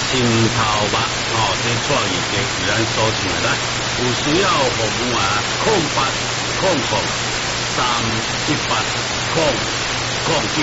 心头目这创意给咱所请来，有需要服务啊，0800380909。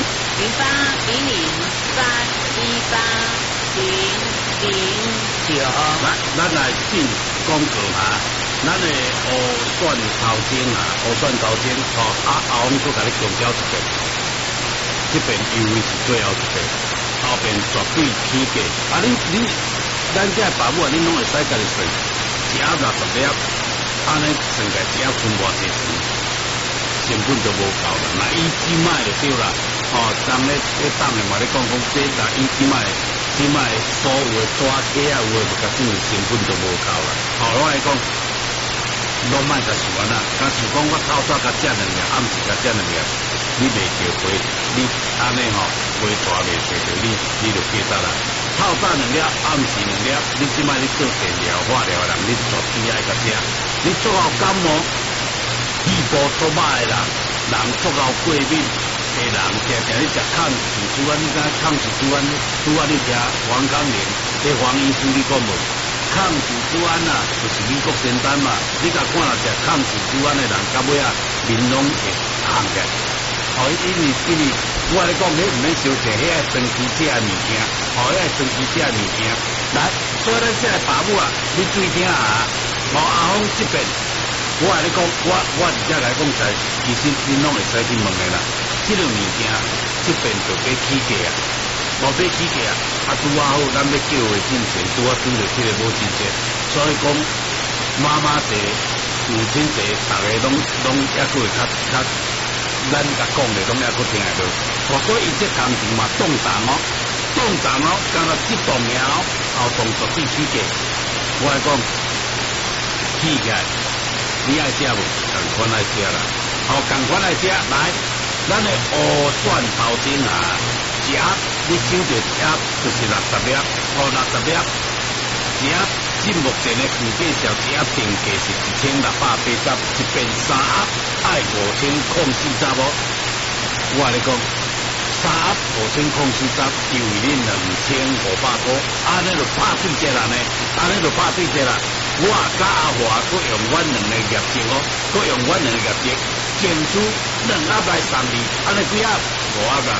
0800380009。 来，咱来进广告哈，咱的乌蒜头精啊，乌蒜头精后面再甲你强调一遍，这边优惠是最后一遍，后边绝对起价。你咱这爸母啊，你拢会使家己算，一盒60粒，安尼算起来一盒剩偌济钱，成本就无够啦。那伊只卖就对啦，当咧当的嘛，你讲这那伊只卖所有的纸鸡啊，有的甲整成本就无够啦。我来讲，拢卖甲想啦，假使讲我透早甲食2粒，暗时甲食2粒，你袂叫回，你安尼袂大袂细着你就记得啦。透早2粒，暗时2粒，你即摆你做电疗、化疗的人，你绝对爱甲食。你做好感冒、肺部做歹的人做好过敏的人，常常你食抗生素啊，你知抗生素啊？拄啊，你听黄康宁，这黄医师你讲无？抗生素胺啊，就是美国仙丹嘛。你甲看了食抗生素胺的人，到尾啊，面拢会红嘅。因为我来讲，迄唔免烧茶，迄个长期食的物件，迄个长期食的物件。来，所以咱这个爸母啊，你注意听啊，阿峰这边，我来讲，我直接来讲在，其实你拢会使去问的啦。这个物件，这边就要起价啊，无要起价啊，拄啊好，咱要叫的进前，拄啊拄着这个无进前，所以讲妈妈节、母亲节，大家拢还佫会较。咱甲讲的拢还佫听得到，所以伊这工程嘛动荡敢若这动了后动绝对起价。我来讲，起起来，你爱食无？同款爱食啦，同款爱食。来，咱的乌蒜头精啊，一盒你收着一盒就是60粒，60粒，一盒。目前的预计小一盒定价是1680，一边3盒爱5000控制咋无？我来讲，3盒5000控制咋，优惠你2500块，安尼就拍对折啦呢，我甲阿华佫用阮2个业绩佫用阮2个业绩，减出2盒来送你，安尼几盒？5盒啦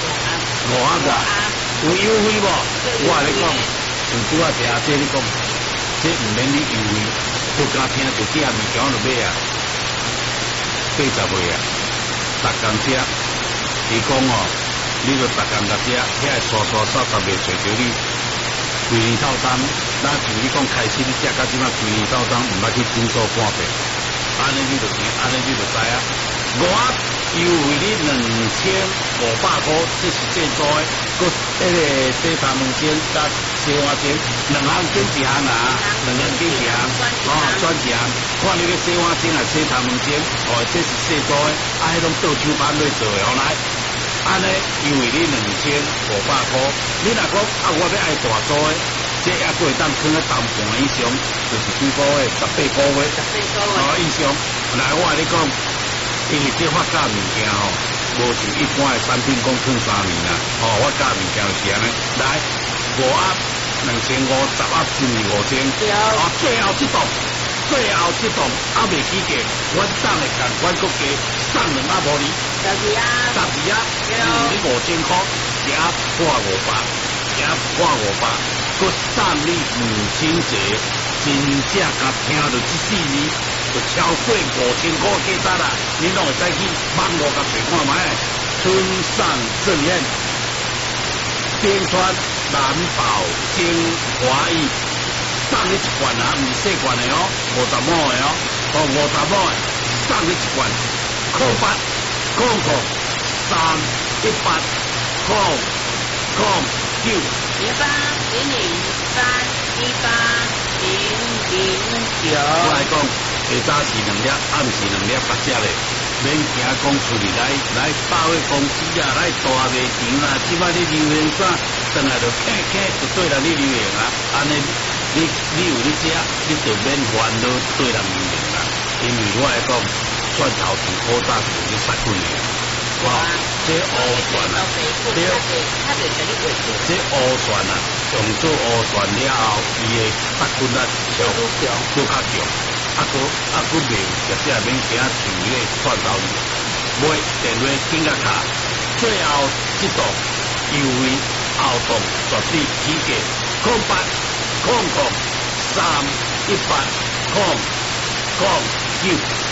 ，5盒啦，有优惠无？我来讲，有拄啊听这你讲。这唔免你优惠，都敢听就这物件就买啊，80岁啊，逐工食。伊讲你就逐工甲食，遐刷煞袂找着你。规年到冬，咱像你讲开始你食到即摆规年到冬，唔捌去诊所看病，安尼你就听，安尼你就知啊。5盒优惠你2500块，这是最多的。佮迄个洗头毛巾甲洗碗巾，2项选一项啊，2项选一项，选一项。看你个洗碗巾啊，洗头毛巾，这是最多的，迄拢倒手板来做的，来，安尼优惠你2500块。你若讲我要爱大组的，这还佫会当放喺当盘以上，就是几个月，18个月以上。来，我跟你讲，因为这发价物件无像一般的产品讲放3年啦，我价物件就是安尼。来，5盒2500，10盒15,000，最后这档还未起价，阮送的共款国家送2盒无你，12盒，你5000块，一盒破500，佮送你母亲节，真正甲听到这4字，就超过5000块价值啦！你拢会使去网络甲找看卖。春上正艳，边川蓝宝精华液，送你1罐啊，唔细罐的50毛的50毛的，送你1罐，扣8，扣318，扣9。0800380009。我来讲，下早是2粒，暗时2粒8只嘞，免惊讲出去来百货公司啊，来大卖场啊，即摆你流行啥，转来就就对啦，你流行啊，安尼你有你食，你就免烦恼对人流行啦。因为我来讲，蒜头甜好早就你杀菌的。哇！这乌蒜啊，这乌旋啊，用做乌旋了后，伊的杀菌力就较强，佫袂直接免惊像迄个蒜头买电话紧甲卡，最后一度由于后动绝对起价0800 3180009。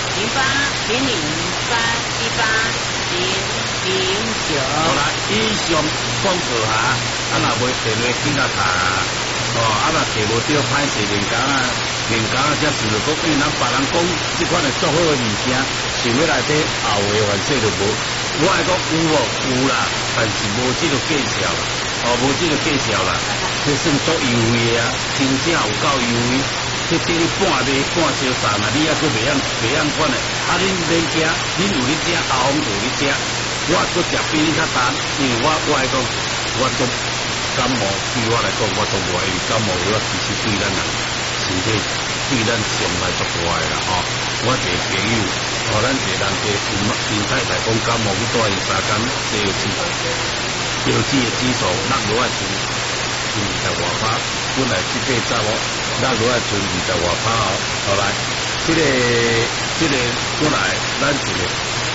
0800818009。 好啦，以上广告下，若买电话紧甲卡，若摕无着歹势面工才是着讲，因为咱别人讲即款的足好的物件，想要来底后的反正就无。我爱讲有啦，但是无即个介绍啦，无即个介绍啦，这算足优惠的啊，真正有够优惠。这等于半卖半相送啊！你还佫袂晓款的，恁免惊，恁有咧食，阿公有咧食，我佫食比你较重，因为我爱讲，我都感冒对我来讲，我都无爱感冒药，其实对咱人身体对咱伤害足大的啦吼。我一个朋友，咱一个人因太太讲感冒去住院3天，标志的指数落落来20外趴，本来18十哦。咱落来存20外趴哦，好来，这个过来，咱一个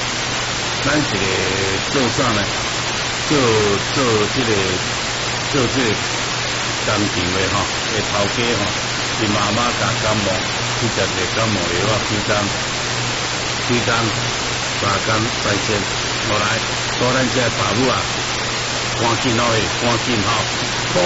做啥呢？做这个工程的吼，的头家吼，伊妈妈甲感冒，去食一个感冒药啊，几工3天再见，好来，所以咱这爸母啊，赶紧咯，赶紧吼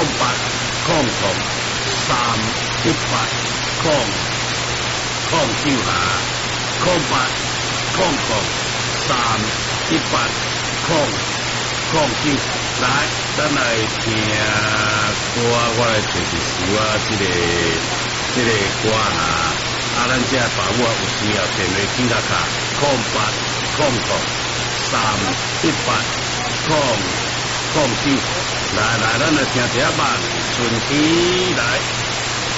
，080003180009080003180009。来，咱来听歌，我来找一首啊，这个歌啊，咱这爸母啊有需要电话紧甲卡080003180009。来，咱来听一下吧，顺其来。